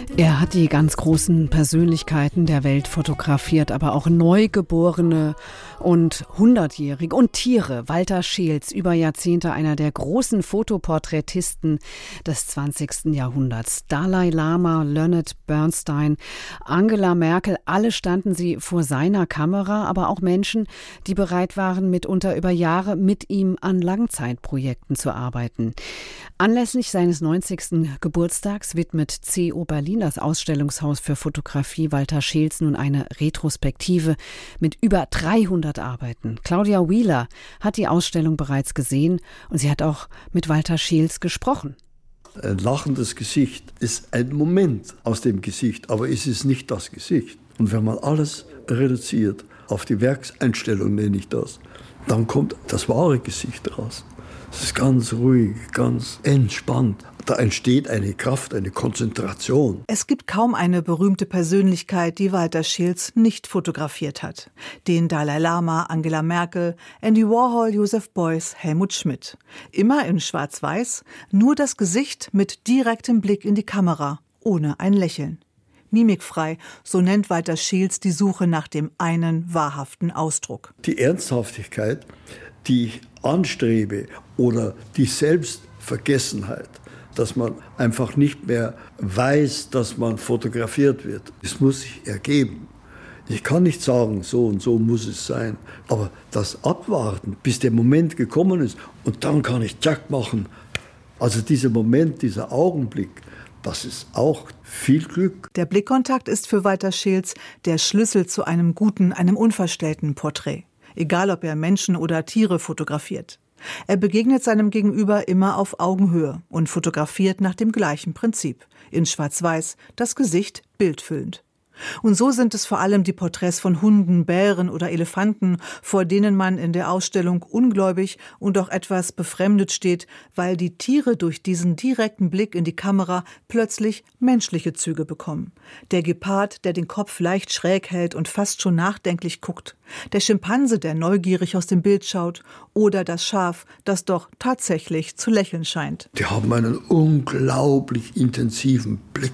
Er hat die ganz großen Persönlichkeiten der Welt fotografiert, aber auch Neugeborene und Hundertjährige und Tiere. Walter Scheels, über Jahrzehnte einer der großen Fotoporträtisten des 20. Jahrhunderts. Dalai Lama, Leonard Bernstein, Angela Merkel, alle standen sie vor seiner Kamera, aber auch Menschen, die bereit waren, mitunter über Jahre mit ihm an Langzeitprojekten zu arbeiten. Anlässlich seines 90. Geburtstags widmet CO Berlin, das Ausstellungshaus für Fotografie, Walter Scheels nun eine Retrospektive mit über 300 Arbeiten. Claudia Wheeler hat die Ausstellung bereits gesehen und sie hat auch mit Walter Scheels gesprochen. Ein lachendes Gesicht ist ein Moment aus dem Gesicht, aber es ist nicht das Gesicht. Und wenn man alles reduziert auf die Werkseinstellung, nenne ich das, dann kommt das wahre Gesicht raus. Es ist ganz ruhig, ganz entspannt. Da entsteht eine Kraft, eine Konzentration. Es gibt kaum eine berühmte Persönlichkeit, die Walter Scheels nicht fotografiert hat. Den Dalai Lama, Angela Merkel, Andy Warhol, Joseph Beuys, Helmut Schmidt. Immer in Schwarz-Weiß, nur das Gesicht mit direktem Blick in die Kamera, ohne ein Lächeln. Mimikfrei, so nennt Walter Scheels die Suche nach dem einen wahrhaften Ausdruck. Die Ernsthaftigkeit, die ich anstrebe, oder die Selbstvergessenheit, dass man einfach nicht mehr weiß, dass man fotografiert wird. Es muss sich ergeben. Ich kann nicht sagen, so und so muss es sein, aber das Abwarten, bis der Moment gekommen ist und dann kann ich Jack machen. Also dieser Moment, dieser Augenblick, das ist auch viel Glück. Der Blickkontakt ist für Walter Scheels der Schlüssel zu einem guten, einem unverstellten Porträt. Egal, ob er Menschen oder Tiere fotografiert. Er begegnet seinem Gegenüber immer auf Augenhöhe und fotografiert nach dem gleichen Prinzip. In Schwarz-Weiß, das Gesicht bildfüllend. Und so sind es vor allem die Porträts von Hunden, Bären oder Elefanten, vor denen man in der Ausstellung ungläubig und auch etwas befremdet steht, weil die Tiere durch diesen direkten Blick in die Kamera plötzlich menschliche Züge bekommen. Der Gepard, der den Kopf leicht schräg hält und fast schon nachdenklich guckt. Der Schimpanse, der neugierig aus dem Bild schaut. Oder das Schaf, das doch tatsächlich zu lächeln scheint. Die haben einen unglaublich intensiven Blick.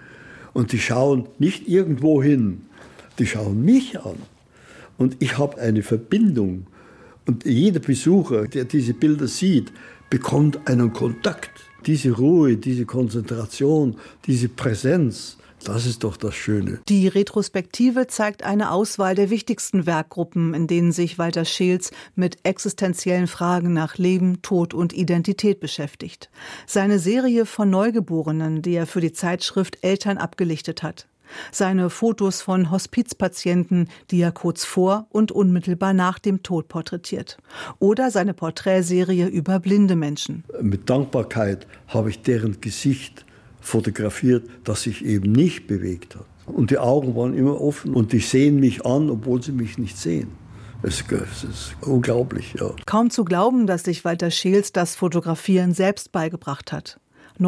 Und die schauen nicht irgendwo hin, die schauen mich an. Und ich habe eine Verbindung. Und jeder Besucher, der diese Bilder sieht, bekommt einen Kontakt. Diese Ruhe, diese Konzentration, diese Präsenz, das ist doch das Schöne. Die Retrospektive zeigt eine Auswahl der wichtigsten Werkgruppen, in denen sich Walter Scheels mit existenziellen Fragen nach Leben, Tod und Identität beschäftigt. Seine Serie von Neugeborenen, die er für die Zeitschrift Eltern abgelichtet hat. Seine Fotos von Hospizpatienten, die er kurz vor und unmittelbar nach dem Tod porträtiert. Oder seine Porträtserie über blinde Menschen. Mit Dankbarkeit habe ich deren Gesicht fotografiert, das sich eben nicht bewegt hat. Und die Augen waren immer offen und die sehen mich an, obwohl sie mich nicht sehen. Es ist unglaublich, ja. Kaum zu glauben, dass sich Walter Scheels das Fotografieren selbst beigebracht hat.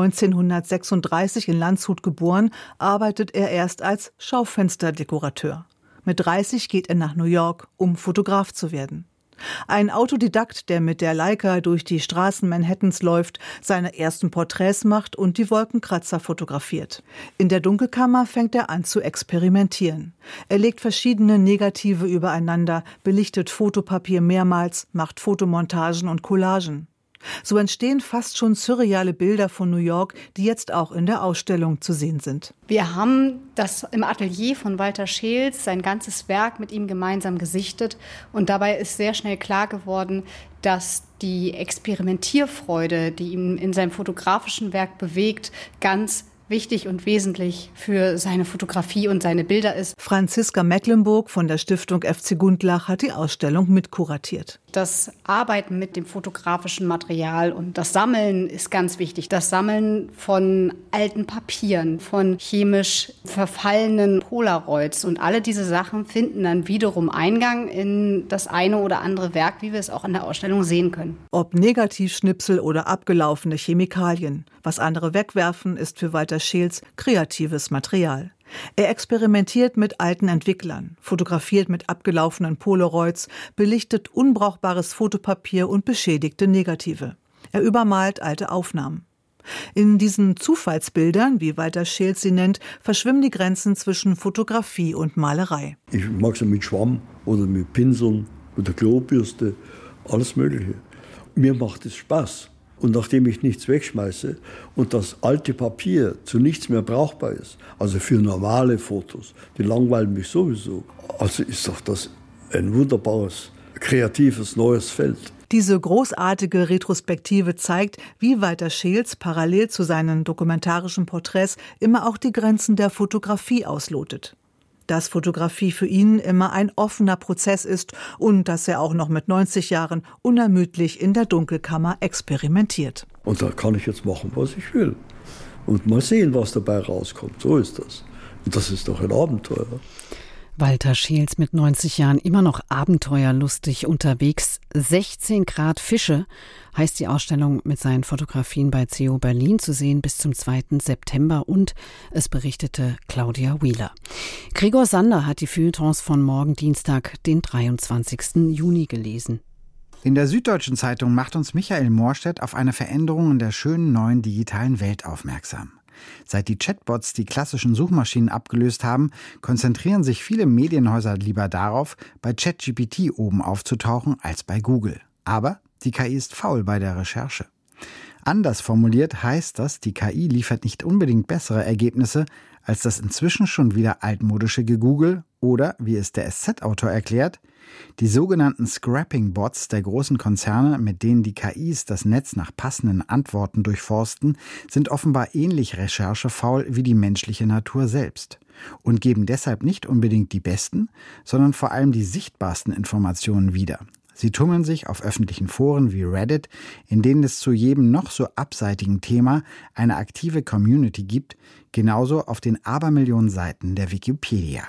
1936 in Landshut geboren, arbeitet er erst als Schaufensterdekorateur. Mit 30 geht er nach New York, um Fotograf zu werden. Ein Autodidakt, der mit der Leica durch die Straßen Manhattans läuft, seine ersten Porträts macht und die Wolkenkratzer fotografiert. In der Dunkelkammer fängt er an zu experimentieren. Er legt verschiedene Negative übereinander, belichtet Fotopapier mehrmals, macht Fotomontagen und Collagen. So entstehen fast schon surreale Bilder von New York, die jetzt auch in der Ausstellung zu sehen sind. Wir haben das im Atelier von Walter Scheels, sein ganzes Werk mit ihm gemeinsam gesichtet. Und dabei ist sehr schnell klar geworden, dass die Experimentierfreude, die ihn in seinem fotografischen Werk bewegt, ganz wichtig und wesentlich für seine Fotografie und seine Bilder ist. Franziska Mecklenburg von der Stiftung FC Gundlach hat die Ausstellung mitkuratiert. Das Arbeiten mit dem fotografischen Material und das Sammeln ist ganz wichtig. Das Sammeln von alten Papieren, von chemisch verfallenen Polaroids und alle diese Sachen finden dann wiederum Eingang in das eine oder andere Werk, wie wir es auch in der Ausstellung sehen können. Ob Negativschnipsel oder abgelaufene Chemikalien, was andere wegwerfen, ist für Walter Scheels kreatives Material. Er experimentiert mit alten Entwicklern, fotografiert mit abgelaufenen Polaroids, belichtet unbrauchbares Fotopapier und beschädigte Negative. Er übermalt alte Aufnahmen. In diesen Zufallsbildern, wie Walter Scheels sie nennt, verschwimmen die Grenzen zwischen Fotografie und Malerei. Ich mag es mit Schwamm oder mit Pinseln oder Klobürste, alles Mögliche. Mir macht es Spaß. Und nachdem ich nichts wegschmeiße und das alte Papier zu nichts mehr brauchbar ist, also für normale Fotos, die langweilen mich sowieso, also ist doch das ein wunderbares, kreatives, neues Feld. Diese großartige Retrospektive zeigt, wie Walter Scheels parallel zu seinen dokumentarischen Porträts immer auch die Grenzen der Fotografie auslotet. Dass Fotografie für ihn immer ein offener Prozess ist und dass er auch noch mit 90 Jahren unermüdlich in der Dunkelkammer experimentiert. Und da kann ich jetzt machen, was ich will. Und mal sehen, was dabei rauskommt. So ist das. Und das ist doch ein Abenteuer. Walter Scheels mit 90 Jahren immer noch abenteuerlustig unterwegs. 16 Grad Fische heißt die Ausstellung mit seinen Fotografien bei CO Berlin, zu sehen bis zum 2. September, und es berichtete Claudia Wheeler. Gregor Sander hat die Feuilletons von morgen Dienstag, den 23. Juni gelesen. In der Süddeutschen Zeitung macht uns Michael Mohrstedt auf eine Veränderung in der schönen neuen digitalen Welt aufmerksam. Seit die Chatbots die klassischen Suchmaschinen abgelöst haben, konzentrieren sich viele Medienhäuser lieber darauf, bei ChatGPT oben aufzutauchen, als bei Google. Aber die KI ist faul bei der Recherche. Anders formuliert heißt das, die KI liefert nicht unbedingt bessere Ergebnisse als das inzwischen schon wieder altmodische Gegoogle oder, wie es der SZ-Autor erklärt, die sogenannten Scrapping-Bots der großen Konzerne, mit denen die KIs das Netz nach passenden Antworten durchforsten, sind offenbar ähnlich recherchefaul wie die menschliche Natur selbst und geben deshalb nicht unbedingt die besten, sondern vor allem die sichtbarsten Informationen wieder. Sie tummeln sich auf öffentlichen Foren wie Reddit, in denen es zu jedem noch so abseitigen Thema eine aktive Community gibt, genauso auf den Abermillionen Seiten der Wikipedia.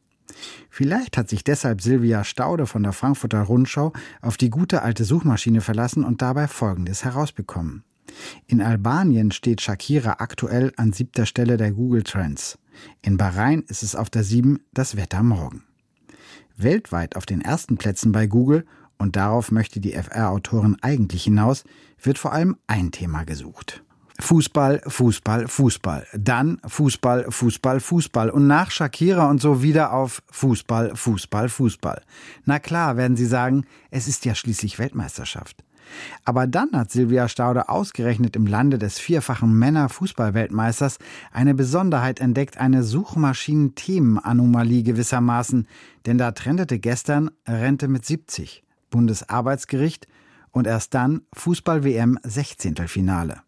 Vielleicht hat sich deshalb Silvia Staude von der Frankfurter Rundschau auf die gute alte Suchmaschine verlassen und dabei Folgendes herausbekommen. In Albanien steht Shakira aktuell an 7. Stelle der Google Trends. In Bahrain ist es auf der 7 das Wetter morgen. Weltweit auf den ersten Plätzen bei Google, und darauf möchte die FR-Autorin eigentlich hinaus, wird vor allem ein Thema gesucht. Fußball, Fußball, Fußball. Dann Fußball, Fußball, Fußball. Und nach Shakira und so wieder auf Fußball, Fußball, Fußball. Na klar, werden Sie sagen, es ist ja schließlich Weltmeisterschaft. Aber dann hat Silvia Staude ausgerechnet im Lande des vierfachen Männer-Fußball-Weltmeisters eine Besonderheit entdeckt, eine Suchmaschinen-Themen-Anomalie gewissermaßen. Denn da trendete gestern Rente mit 70, Bundesarbeitsgericht und erst dann Fußball-WM 16.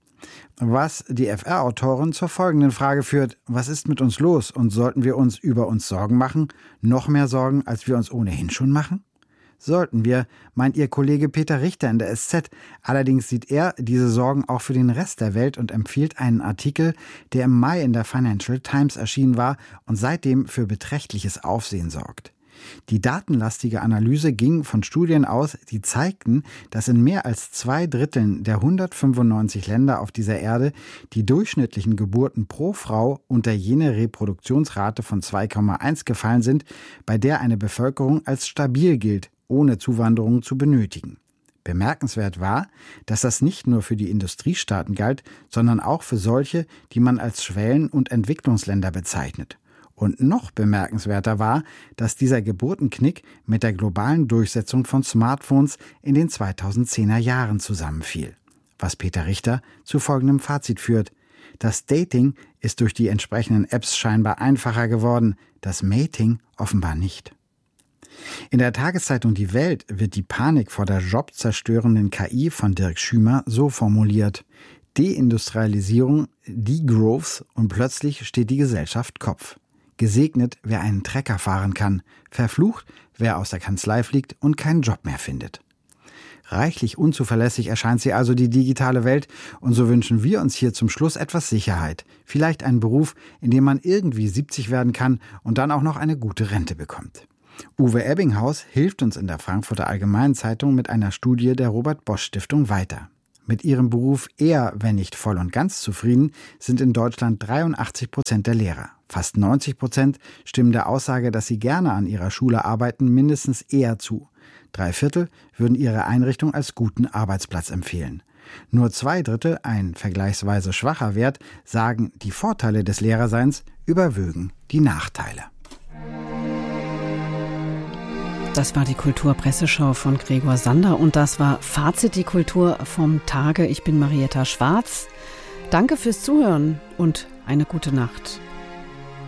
Was die FR-Autorin zur folgenden Frage führt: Was ist mit uns los und sollten wir uns über uns Sorgen machen? Noch mehr Sorgen, als wir uns ohnehin schon machen? Sollten wir, meint ihr Kollege Peter Richter in der SZ. Allerdings sieht er diese Sorgen auch für den Rest der Welt und empfiehlt einen Artikel, der im Mai in der Financial Times erschienen war und seitdem für beträchtliches Aufsehen sorgt. Die datenlastige Analyse ging von Studien aus, die zeigten, dass in mehr als 2/3 der 195 Länder auf dieser Erde die durchschnittlichen Geburten pro Frau unter jene Reproduktionsrate von 2,1 gefallen sind, bei der eine Bevölkerung als stabil gilt, ohne Zuwanderung zu benötigen. Bemerkenswert war, dass das nicht nur für die Industriestaaten galt, sondern auch für solche, die man als Schwellen- und Entwicklungsländer bezeichnet. Und noch bemerkenswerter war, dass dieser Geburtenknick mit der globalen Durchsetzung von Smartphones in den 2010er Jahren zusammenfiel. Was Peter Richter zu folgendem Fazit führt: Das Dating ist durch die entsprechenden Apps scheinbar einfacher geworden, das Mating offenbar nicht. In der Tageszeitung Die Welt wird die Panik vor der jobzerstörenden KI von Dirk Schümer so formuliert: Deindustrialisierung, Degrowth und plötzlich steht die Gesellschaft Kopf. Gesegnet, wer einen Trecker fahren kann, verflucht, wer aus der Kanzlei fliegt und keinen Job mehr findet. Reichlich unzuverlässig erscheint sie also, die digitale Welt, und so wünschen wir uns hier zum Schluss etwas Sicherheit. Vielleicht einen Beruf, in dem man irgendwie 70 werden kann und dann auch noch eine gute Rente bekommt. Uwe Ebbinghaus hilft uns in der Frankfurter Allgemeinen Zeitung mit einer Studie der Robert-Bosch-Stiftung weiter. Mit ihrem Beruf eher, wenn nicht voll und ganz zufrieden, sind in Deutschland 83% der Lehrer. Fast 90% stimmen der Aussage, dass sie gerne an ihrer Schule arbeiten, mindestens eher zu. 3/4 würden ihre Einrichtung als guten Arbeitsplatz empfehlen. Nur 2/3, ein vergleichsweise schwacher Wert, sagen, die Vorteile des Lehrerseins überwiegen die Nachteile. Das war die Kulturpresseschau von Gregor Sander und das war Fazit die Kultur vom Tage. Ich bin Marietta Schwarz. Danke fürs Zuhören und eine gute Nacht.